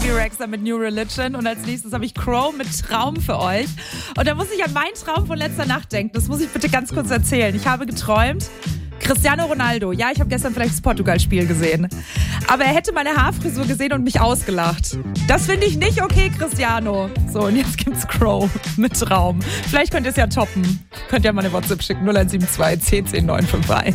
T-Rex mit New Religion und als nächstes habe ich Crow mit Traum für euch. Und da muss ich an meinen Traum von letzter Nacht denken. Das muss ich bitte ganz kurz erzählen. Ich habe geträumt, Cristiano Ronaldo. Ja, ich habe gestern vielleicht das Portugal-Spiel gesehen. Aber er hätte meine Haarfrisur gesehen und mich ausgelacht. Das finde ich nicht okay, Cristiano. So, und jetzt gibt's Crow mit Traum. Vielleicht könnt ihr es ja toppen. Könnt ihr mal eine WhatsApp schicken, 0172 10 10 951.